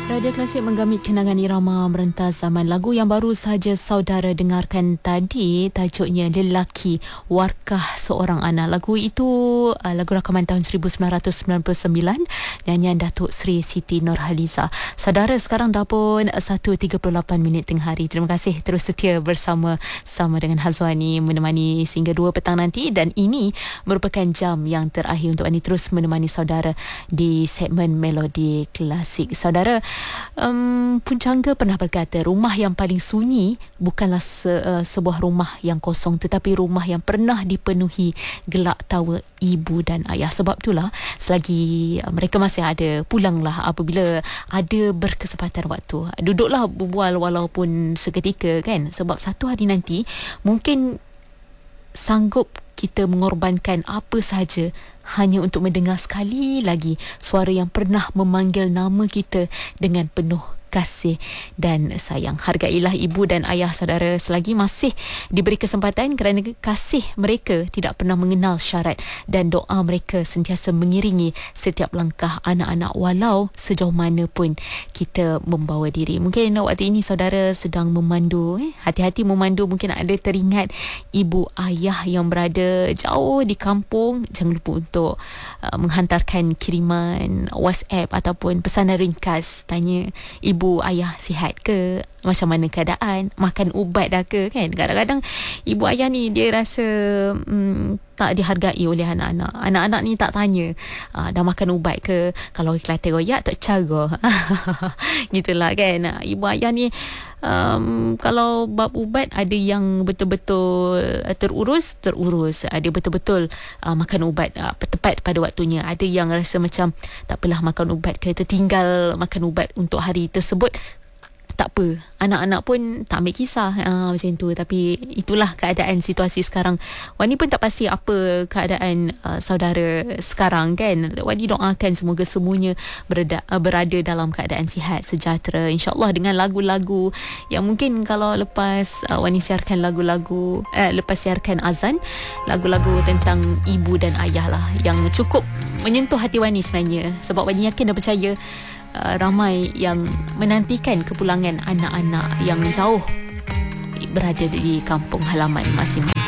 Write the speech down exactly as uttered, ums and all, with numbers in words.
Raja Klasik menggamit kenangan irama merentas zaman. Lagu yang baru sahaja saudara dengarkan tadi tajuknya Lelaki Warkah Seorang Anak. Lagu itu uh, lagu rakaman tahun seribu sembilan ratus sembilan puluh sembilan, nyanyian Datuk Seri Siti Nurhaliza. Saudara, sekarang dah pun satu tiga puluh lapan minit tengah hari. Terima kasih terus setia bersama sama dengan Hazwani menemani sehingga dua petang nanti, dan ini merupakan jam yang terakhir untuk Ani terus menemani saudara di segmen Melodi Klasik. Saudara, Um, Punchangga pernah berkata, rumah yang paling sunyi bukanlah se, uh, sebuah rumah yang kosong, tetapi rumah yang pernah dipenuhi gelak tawa ibu dan ayah. Sebab itulah selagi uh, mereka masih ada, pulanglah apabila ada berkesempatan waktu. Duduklah berbual walaupun seketika, kan? Sebab satu hari nanti mungkin sanggup kita mengorbankan apa sahaja hanya untuk mendengar sekali lagi suara yang pernah memanggil nama kita dengan penuh kasih dan sayang. Hargailah ibu dan ayah saudara selagi masih diberi kesempatan, kerana kasih mereka tidak pernah mengenal syarat, dan doa mereka sentiasa mengiringi setiap langkah anak-anak walau sejauh mana pun kita membawa diri. Mungkin waktu ini saudara sedang memandu, eh? hati-hati memandu, mungkin ada teringat ibu ayah yang berada jauh di kampung. Jangan lupa untuk uh, menghantarkan kiriman WhatsApp ataupun pesanan ringkas, tanya ibu Ibu ayah sihat ke, macam mana keadaan, makan ubat dah ke, kan? Kadang-kadang ibu ayah ni dia rasa hmm, tak dihargai oleh anak-anak. Anak-anak ni tak tanya uh, dah makan ubat ke, kalau Kelantan royak tak cara. Gitulah, kan? Ibu ayah ni um, kalau bab ubat ada yang betul-betul terurus, terurus. Ada betul-betul uh, makan ubat uh, tepat pada waktunya. Ada yang rasa macam tak apalah makan ubat ke, tertinggal makan ubat untuk hari tersebut, tak apa, anak-anak pun tak ambil kisah uh, macam tu. Tapi itulah keadaan situasi sekarang. Wani pun tak pasti apa keadaan uh, saudara sekarang, kan? Wani doakan semoga semuanya berada, uh, berada dalam keadaan sihat, sejahtera, insyaAllah, dengan lagu-lagu yang mungkin kalau lepas uh, Wani siarkan lagu-lagu uh, lepas siarkan azan, lagu-lagu tentang ibu dan ayah lah, yang cukup menyentuh hati Wani sebenarnya. Sebab Wani yakin dan percaya Uh, ramai yang menantikan kepulangan anak-anak yang jauh berada di kampung halaman masing-masing.